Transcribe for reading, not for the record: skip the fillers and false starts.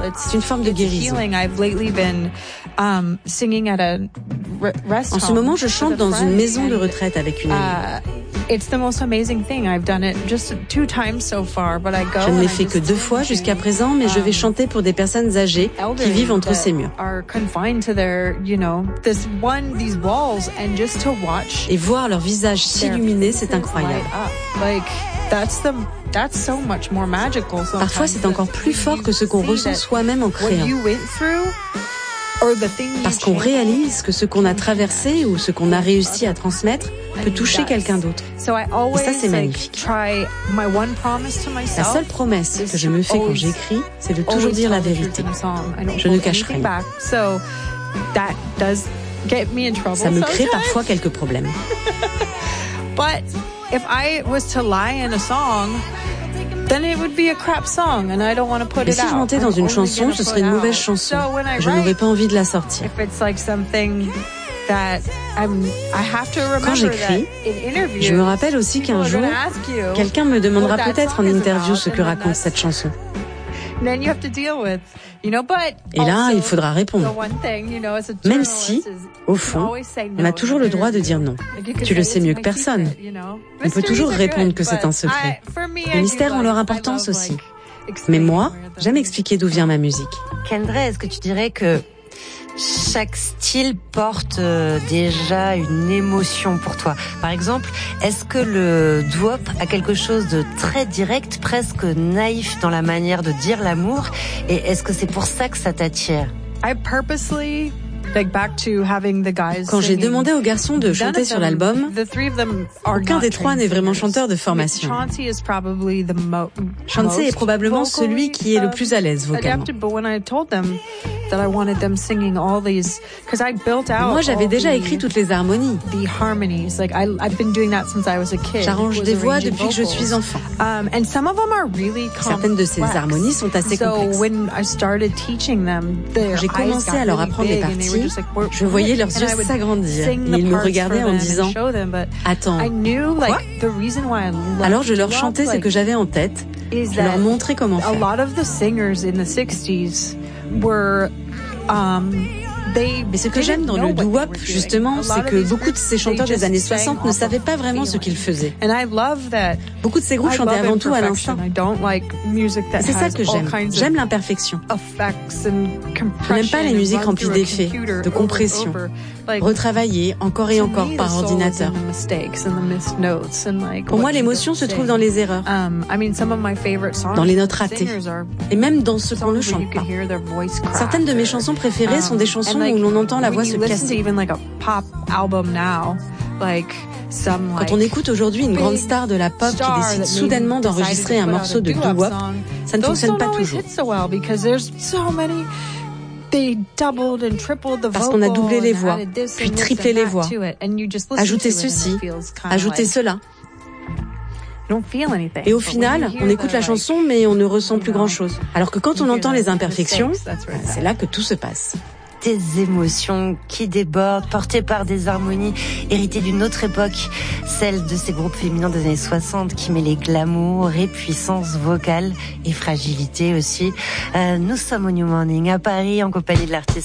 C'est une forme de guérison. En ce moment, je chante dans une maison de retraite avec une amie. Je ne l'ai fait que 2 fois jusqu'à présent, mais je vais chanter pour des personnes âgées qui vivent entre ces murs. Et voir leur visage s'illuminer, c'est incroyable. Parfois, c'est encore plus fort que ce qu'on ressent soi-même en créant. Parce qu'on réalise que ce qu'on a traversé ou ce qu'on a réussi à transmettre peut toucher quelqu'un d'autre. Et ça, c'est magnifique. La seule promesse que je me fais quand j'écris, c'est de toujours dire la vérité. Je ne cache rien. Ça me crée parfois quelques problèmes. Mais si je mentais dans une chanson, ce serait une mauvaise chanson. Je n'aurais pas envie de la sortir. Quand j'écris, je me rappelle aussi qu'un jour, quelqu'un me demandera peut-être en interview ce que raconte cette chanson. Et là, il faudra répondre. Même si, au fond, on a toujours le droit de dire non. Tu le sais mieux que personne. On peut toujours répondre que c'est un secret. Les mystères ont leur importance aussi. Mais moi, j'aime expliquer d'où vient ma musique. Kendra, est-ce que tu dirais que chaque style porte déjà une émotion pour toi? Par exemple, est-ce que le doo-wop a quelque chose de très direct, presque naïf dans la manière de dire l'amour? Et est-ce que c'est pour ça que ça t'attire? Quand j'ai demandé aux garçons de chanter sur l'album, aucun des 3 n'est vraiment chanteur de formation. Chauncey est probablement celui qui est le plus à l'aise vocalement. Moi, j'avais déjà écrit toutes les harmonies. J'arrange des voix depuis que je suis enfant. Certaines de ces harmonies sont assez complexes. Quand j'ai commencé à leur apprendre les parties, je voyais leurs yeux s'agrandir et ils me regardaient en disant « Attends, quoi ?» Alors je leur chantais ce que j'avais en tête, je leur montrais comment faire. Mais ce que j'aime dans le doo-wop, justement, c'est que beaucoup de ces chanteurs des années 60 ne savaient pas vraiment ce qu'ils faisaient. Beaucoup de ces groupes chantaient avant tout à l'instinct. C'est ça que j'aime. J'aime l'imperfection. Je n'aime pas les musiques remplies d'effets, de compression, retravaillées encore et encore par ordinateur. Pour moi, l'émotion se trouve dans les erreurs, dans les notes ratées, et même dans ce qu'on ne chante pas. Certaines de mes chansons préférées sont des chansons où l'on entend la voix se casser. Quand on écoute aujourd'hui une grande star de la pop qui décide soudainement d'enregistrer un morceau de doo-wop, ça ne fonctionne pas toujours. Parce qu'on a doublé les voix, puis triplé les voix, ajouté ceci, ajouté cela. Et au final, on écoute la chanson, mais on ne ressent plus grand-chose. Alors que quand on entend les imperfections, c'est là que tout se passe. Des émotions qui débordent, portées par des harmonies héritées d'une autre époque, celle de ces groupes féminins des années 60 qui mêlaient glamour et puissance vocale et fragilité aussi. Nous sommes au New Morning à Paris en compagnie de l'artiste